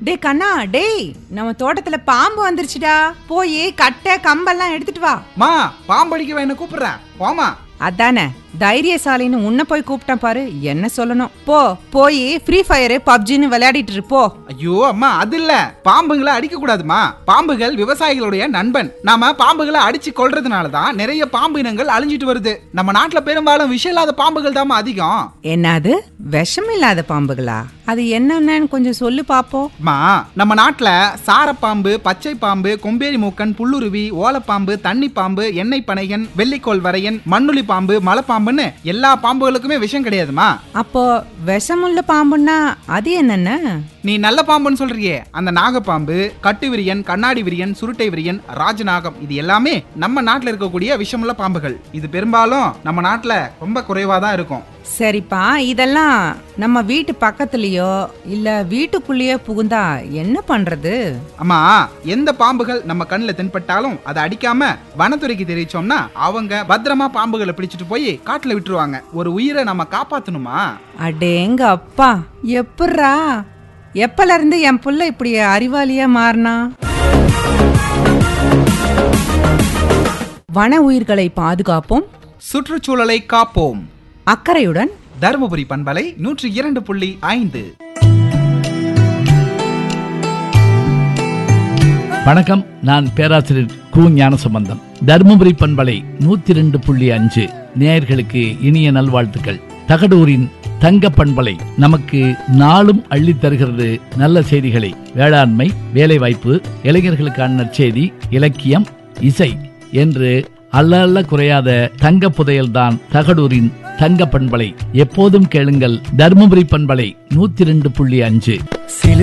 டே கண்ணா, டேய் நம்ம தோட்டத்துல பாம்பு வந்துருச்சுடா. போய் கட்டை கம்பெல்லாம் எடுத்துட்டு வா. மா, பாம்பு அடிக்க என்ன கூப்பிடுறேன், போமா. அதானே தைரியசாலின்னு உன்ன போய் கூப்பிட்டேன் பாரு. என்ன சொல்லணும், போய் ஃப்ரீ ஃபயர் பப்ஜின்னு விளையாடிட்டு இருப்போ. ஐயோ அம்மா, அது இல்ல, பாம்புகளை அடிக்க கூடாதுமா. பாம்புகள் விவசாயிகளுடைய நண்பன். நாம பாம்புகளை அடிச்சு கொள்றதுனாலதான் நிறைய பாம்பு இனங்கள் அழிஞ்சிட்டு வருது. நம்ம நாட்டுல பெரும்பாலும் விஷம் இல்லாத பாம்புகள் தான் அதிகம். என்னது விஷம் இல்லாத பாம்புகளா? அது என்னன்னு கொஞ்சம் சொல்லு பாப்போம். நம்ம நாட்டுல சாரப்பாம்பு, பச்சை பாம்பு, கொம்பேரி மூக்கன், புல்லுருவி, ஓலப்பாம்பு, தண்ணி பாம்பு, எண்ணெய் பனையன், வெள்ளிக்கோள் வரையன், மண்ணுளி பாம்பு, மலைப்பாம்புன்னு எல்லா பாம்புகளுக்குமே விஷம் கிடையாதுமா. அப்போ விஷமுள்ள பாம்புன்னா அது என்னென்ன? நீ நல்ல பாம்புன்னு சொல்றியே, அந்த நாகப்பாம்பு, கட்டு விரியன், கண்ணாடி விரியன், சுருட்டை விரியன், ராஜநாகம், இது எல்லாமே நம்ம நாட்டுல இருக்கக்கூடிய விஷமுள்ள பாம்புகள். இது பெரும்பாலும் நம்ம நாட்டுல ரொம்ப குறைவாதான் இருக்கும். சரிப்பா, இதெல்லாம் நம்ம வீட்டு பக்கத்துலயோ இல்ல வீட்டுக்குள்ளேயோ புகுந்தா என்ன பண்றது? அம்மா, எந்த பாம்புகள் நம்ம கண்ணுல தென்பட்டாலும் அதை அடிக்காம வனத்துறைக்கு தெரிவிச்சோம்னா அவங்க பத்திரமா பாம்புகளை பிடிச்சிட்டு போய் காட்டுல விட்டுருவாங்க. ஒரு உயிரை நம்ம காப்பாத்தணுமா. அடேங்க அப்பா, எப்பட்றா எப்பல இருந்து என் புள்ள இப்படி அறிவாளியா மாறினா? வன உயிர்களை பாதுகாப்போம், சுற்றுச்சூழலை காப்போம். அக்கறையுடன் தருமபுரி பண்பலை 102.5. வணக்கம், நான் பேராசிரியர் கு. ஞானசம்பந்தம். தருமபுரி பண்பலை 102.5 நேயர்களுக்கு இனிய நல்வாழ்த்துக்கள். தகடூரின் தங்க பண்பலை நமக்கு நாளும் அள்ளித் தருகிறது நல்ல செய்திகளை. வேளாண்மை, வேலைவாய்ப்பு, இளைஞர்களுக்கான நற்செய்தி, இலக்கியம், இசை என்று அல்ல குறையாத தங்க புதையல்தான் தகடூரின் தங்க பண்பலை. எப்போதும் கேளுங்கள் தருமபுரி பண்பலை 102.5.